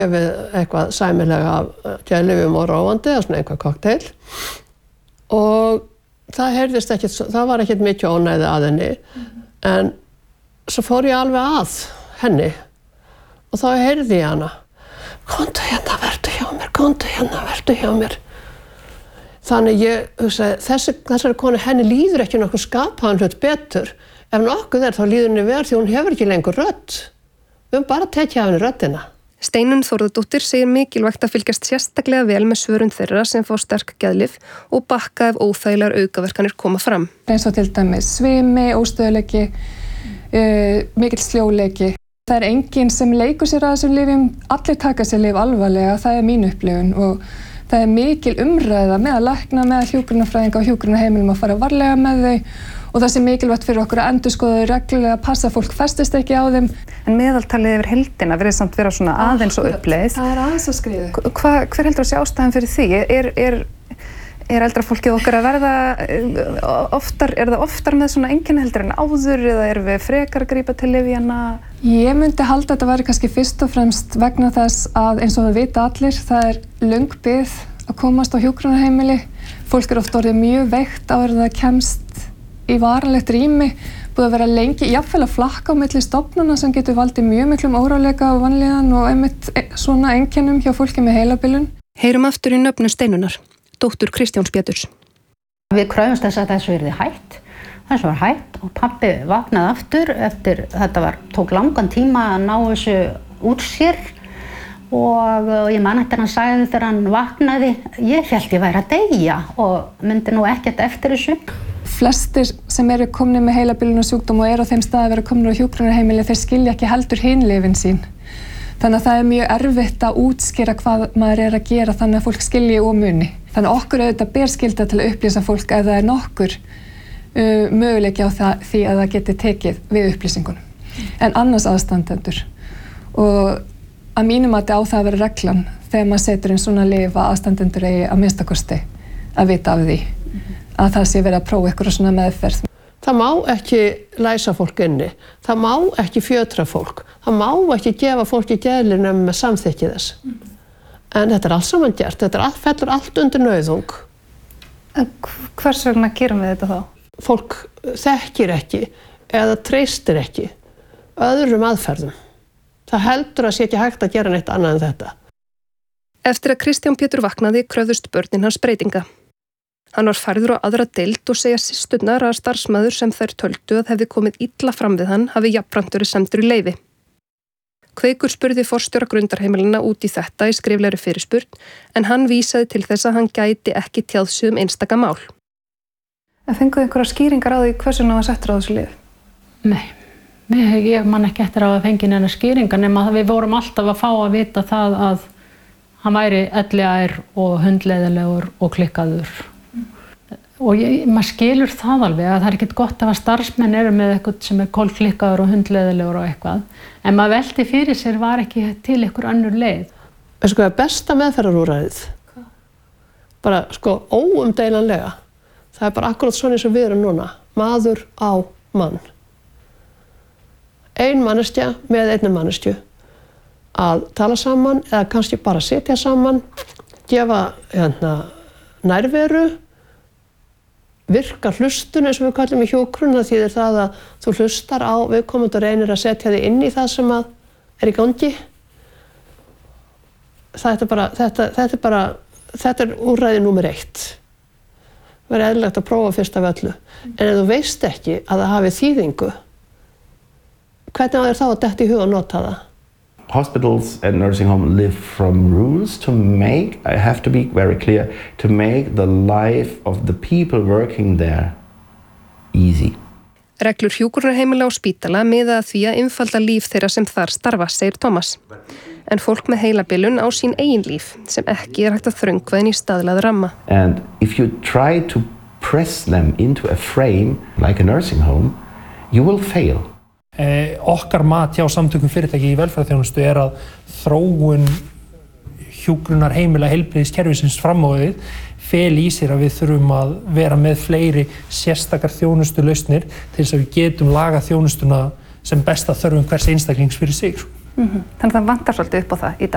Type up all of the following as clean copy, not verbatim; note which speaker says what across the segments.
Speaker 1: við eitthvað sæmilega geðlyfjum og róandi eða svona einhver kokteil og það var ekkert mikið ónæði að henni en svo fór ég alveg að henni og þá heyrði ég hana komdu hérna, vertu hjá mér þannig ég hugsaði þessari konu henni líður ekki nokkuð skapaðan hlut betur ef nokkuð þá líður henni vel því hún hefur ekki lengur rödd við höfum bara tekið af henni röddina.
Speaker 2: Steinunn Þórðardóttir segir mikilvægt að fylgjast sérstaklega vel með svörun þeirra sem fá sterk geðlyf og bakka ef óþægilegar aukaverkanir koma fram.
Speaker 3: Eins og til dæmis svimi, óstöðuleiki, mikill sljóleiki. Það enginn sem leikur sér að þessum lyfjum, allir taka sér lyf alvarlega, það mín upplifun og það mikil umræða með að lækna, með hjúkrunarfræðinga og hjúkrunarheimilum að fara varlega með þau og það sé mikilvægt fyrir okkur að endurskoða reglulega að passa að fólk festist ekki á þeim.
Speaker 4: En meðaltalið yfir heildina virðist samt vera svona aðeins og uppleið.
Speaker 3: Það aðeins að skriðu.
Speaker 4: Hver heldur að sé ástæðan fyrir því? Er eldra fólkið okkar að verða oftar, er það oftar með svona einkenni heldur en áður eða erum við frekar að grípa til lyfjanna?
Speaker 3: Ég myndi halda að þetta væri kannski fyrst og fremst vegna þess að eins og það vita allir, það löng bið að komast á hjúkrunarheimili. Fólk oft orðið mjög veikt áður en það kemst í varanlegt rými, búið að vera lengi, jafnvel að flakka á milli stofnana sem getur valdið mjög miklum óróleika og vanlíðan og einmitt svona einkennum hjá fólki með heilabilun.
Speaker 2: Heyrum aftur í nöfnu Steinunnar, dóttur Kristjáns Péturs.
Speaker 5: Við kröfumst þess að þessu yrði hætt. Þessu var hætt og pabbi vaknaði aftur eftir þetta tók langan tíma að ná þessu úr sér og ég man eftir hann sagði þegar hann vaknaði, ég hélt ég væri að deyja og myndi nú ekkert eftir þessu.
Speaker 3: Flestir sem eru komnir með heilabilunarsjúkdóm og eru á þeim stað að vera komnir á hjúkrunarheimili, þeir skilja ekki heldur hin lyfin sín. Þannig að það mjög erfitt að útskýra hvað maður að gera þannig að fólk skilji og muni. Þannig að okkur auðvitað ber skylda til að upplýsa fólk ef það nokkur möguleiki á því að það geti tekið við upplýsingunum. En annars aðstandendur. Og að mínum mati á það að vera reglan þegar maður setur inn svona lyf að aðstandendur eigi að minnsta kosti að vita af því. Að það sé verið að prófa ykkur svona meðferð.
Speaker 1: Það má ekki læsa fólk inni, það má ekki fjötra fólk, það má ekki gefa fólki geðlyf nema með samþykki þess. En þetta allt saman gert, fellur allt undir nauðung.
Speaker 4: En hvers vegna gerum við þetta þá?
Speaker 1: Fólk þekkir ekki eða treystir ekki öðrum aðferðum. Það heldur að sé ekki hægt að gera neitt annað en þetta.
Speaker 2: Eftir að Kristján Pétur vaknaði kröfðust börnin hans breytinga. Hann var færður á aðra deild og segja systurnar að starfsmaður sem þær töldu að hefði komið illa fram við hann hafi jafnframt verið sæmdur í leyfi. Kveikur spurði forstjóra Grundarheimilina út í þetta í skriflegri fyrirspurn en hann vísaði til þess að hann gæti ekki tjáð sig einstaka mál.
Speaker 4: En fenguðu einhverja skýringar á því hversu hann var settur á þessu lyf?
Speaker 5: Nei, ég man ekki eftir að fengi neina skýringar nema við vorum alltaf að fá að vita það að hann væri elliær og hundleiðilegur og klikkaður. Og maður skilur það alveg að það ekkert gott ef að starfsmenn eru með eitthvað sem kolklikkaður og hundleiðilegur og eitthvað. En maður velti fyrir sér var ekki til einhver önnur leið.
Speaker 1: Veistu hvað besta meðferðarúrræðið? Bara óumdeilanlega. Það bara akkurat svona eins og við erum núna. Maður á mann. Ein manneskja með einni manneskju. Að tala saman eða kannski bara sitja saman, gefa nærveru, virka hlustun eins og við kallum í hjúkrun, það þýðir það að þú hlustar á viðkomandi og reynir að setja þig inn í það sem að í gangi. Þetta úrræði númer 1. Það er eðlilegt að prófa fyrst af öllu. En ef þú veist ekki að það hafi þýðingu, hvernig á þér þá að detta í hug að nota það?
Speaker 6: Hospitals and nursing homes live from rules to make, I have to be very clear, to make the life of the people working there easy.
Speaker 2: Reglur hjúkrunarheimila á spítala miða að því að einfalda líf þeirra sem þar starfa, segir Thomas. En fólk með heilabilun á sín eigin líf sem ekki hægt að þröngva inn í staðlað ramma.
Speaker 6: And if you try to press them into a frame like a nursing home, you will fail.
Speaker 7: Okkar mat hjá samtökum fyrirtæki í velferðarþjónustu að þróun hjúkrunarheimila heilbrigðiskerfisins fram á við feli í sér að við þurfum að vera með fleiri sérstakar þjónustulausnir til þess að við getum lagað þjónustuna sem besta þörfum hvers einstaklings fyrir sig.
Speaker 4: Þannig að það vantar svolítið upp á það í dag.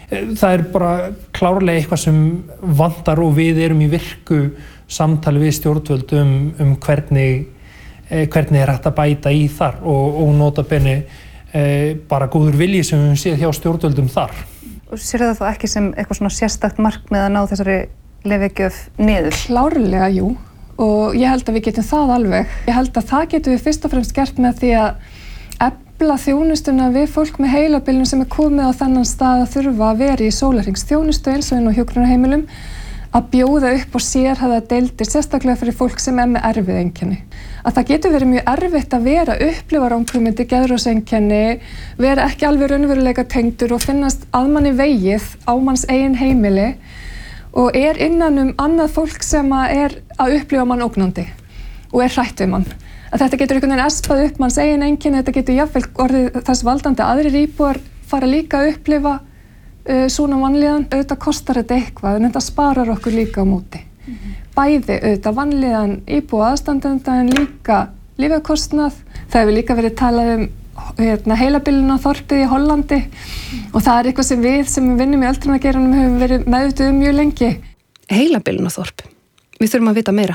Speaker 7: það bara klárlega eitthvað sem vantar og við erum í virku samtali við stjórnvöld hvernig hægt að bæta í þar og nota bene bara góður vilji sem við séð hjá stjórnvöldum þar.
Speaker 4: Og sér það þá ekki sem eitthvað svona sérstakt markmið að ná þessari lyfjagjöf niður?
Speaker 3: Klárlega, jú. Og ég held að við getum það alveg. Ég held að það getum við fyrst og fremst gert með því að efla þjónustuna við fólk með heilabilun sem komið á þennan stað að þurfa að vera í sólarhringsþjónustu eins og inn á hjúkrunarheimilum, að bjóða upp og sérhæfða deildir, sérstaklega fyrir fólk sem með erfið einkenni. Að það getur verið mjög erfitt að upplifa ranghugmyndir, geðróseinkenni, vera ekki alveg raunveruleika tengdur og finnast að manni vegið á manns eigin heimili og innan annað fólk sem að upplifa mann ógnandi og hrætt við mann. Að þetta getur einhvern veginn espað upp manns eigin einkenni, þetta getur jafnvel orðið þess valdandi að aðrir íbúar fara líka að upplifa svona vanlíðan. Auðvitað kostar þetta eitthvað en þetta sparar okkur líka á móti. Bæði auðvitað vanlíðan íbúa aðstandenda en líka lyfjakostnað. Það hefur líka verið talað heilabilunarþorpið í Hollandi og það eitthvað sem við sem vinnum í öldrunargeiranum höfum verið meðvituð mjög lengi.
Speaker 2: Heilabilunarþorp. Við þurfum að vita meira.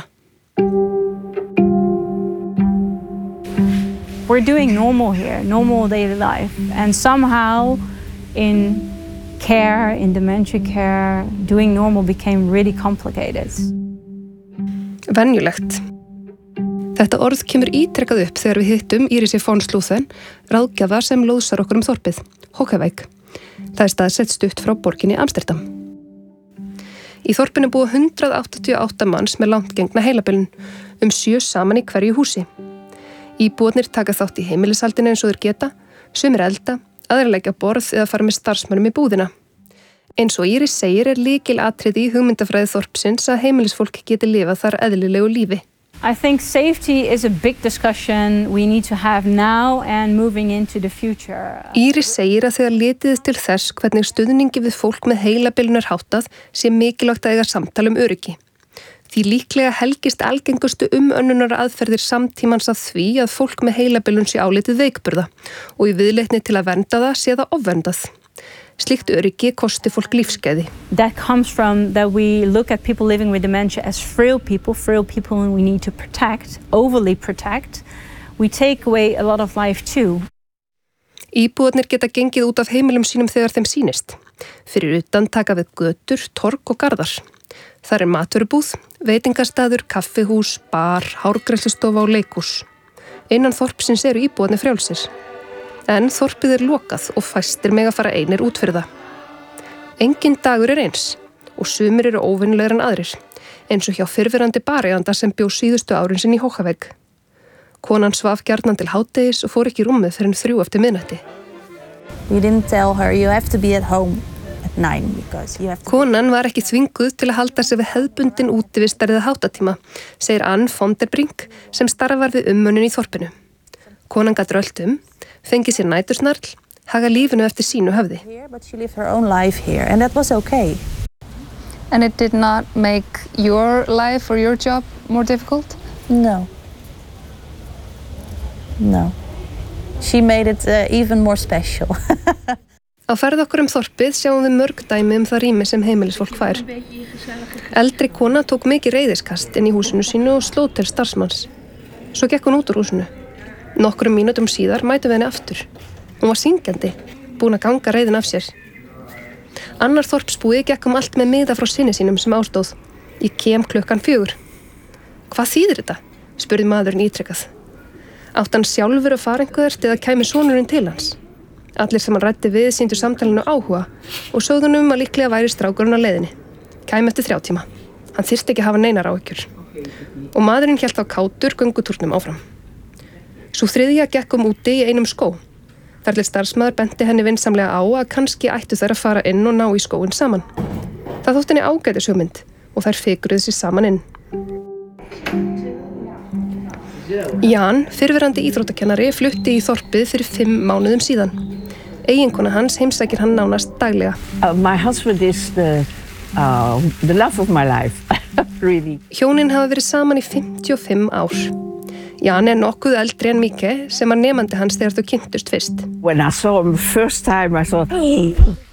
Speaker 8: We're doing normal here, normal daily life, and somehow in care, in dementia care, doing normal became really complicated.
Speaker 2: Venjulegt. Þetta orð kemur ítrekkað upp þegar við hittum Írisi von Slúthen, ráðgjafa sem lóðsar okkur þorpið, Hókavik. Það staðsett stutt frá borginni Amsterdam. Í þorpinu búa 188 manns með langtgengna heilabilun, 7 saman í hverju húsi. Íbúarnir taka þátt í heimilishaldinu eins og þeir geta, sumir elda, aðrir leggja borð eða fara með starfsmönnum í búðina. Eins og Íris segir lykilatriði í hugmyndafræði þorpsins að heimilisfólk geti lifað þar eðlilegu lífi.
Speaker 8: I think safety is a big discussion we need to have now and moving into the future.
Speaker 2: Íris segir að þegar litið til þess hvernig stuðningi við fólk með heilabilun háttað sé mikilvægt að eiga samtal öryggi. Því líklega helgist algengustu önnunnar aðferðir samtímans að því að fólk með heilabilun sé álitið veikburða og í viðleitni til að vernda það sé það ofverndað. Slíkt öryggi kosti fólk lífsgæði.
Speaker 8: That comes from that we look at people living with dementia as frail people we need to protect, overly protect. We take away a lot of life too.
Speaker 2: Íbúarnir geta gengið út af heimilum sínum þegar þeim sýnist. Fyrir utan taka við götur, torg og garðar. Þar matvörubúð, veitingastaður, kaffihús, bar, hárgreiðslustofa og leikhús. Innan þorpsins eru íbúarnir frjálsir. En þorpið lokað og fæstir mega fara einir út fyrir það. Enginn dagur eins og sumir eru óvinnulegir en aðrir, eins og hjá fyrrverandi bareiganda sem bjó síðustu árin sinn í Hókavik. Konan svaf gjarnan til hádegis og fór ekki í rúmið fyrr en 3 eftir miðnætti.
Speaker 9: We didn't tell her you have to be at home.
Speaker 2: Konan var ekki þvinguð til að halda sig við hefðbundin útivistar eða háttatíma, segir Ann von der Brink sem starfar við umönnun í þorpinu. Konan gat rölt fengið sér nætursnarl, haga lífinu eftir sínu höfði.
Speaker 9: But she lived her own life here and that was okay.
Speaker 4: And it did not make your life or your job more difficult?
Speaker 9: No. No. She made it even more special.
Speaker 2: Á ferð okkur þorpið sjáum við mörg dæmi það rými sem heimilisfólk fær. Eldri kona tók mikið reiðiskast inn í húsinu sínu og sló til starfsmanns. Svo gekk hún út úr húsinu. Nokkrum mínútum síðar mætum við henni aftur. Hún var syngjandi, búin að ganga reiðin af sér. Annar þorpsbúi gekk allt með miða frá syni sínum sem ástóð. Ég kem 4:00. Hvað þýðir þetta? Spurði maðurinn ítrekkað. Átt hann sjálfur að fara einhvert eða kæmi sonurinn til hans? Allir sem hann ræddi við sýndu samtalinu áhuga og sögðu að líklega væri strákurinn á leiðinni. Kæmi eftir 3 tíma. Hann þyrfti ekki að hafa neinar áhyggjur. Og maðurinn hélt á kátur göngutúrnum áfram. Sú þriðja gekk úti í einum skó. Ferli starfsmaður benti henni vinsamlega á að kannski ættu þær að fara inn og ná í skóinn saman. Það þótti henni ágætis hugmynd og þær fikruðu sig saman inn. Jan, fyrrverandi íþróttakennari, flutti í þorpið fyrir 5 mánuðum síðan. Eiginkona hans heimsækir hann nánast daglega.
Speaker 10: My husband is the love of my life, really.
Speaker 2: Hjónin hafa verið saman í 55 ár. Jan nokkuð eldri en Mike sem var nemandi hans þegar þau kynntust fyrst.
Speaker 10: When I saw him the first time, I thought,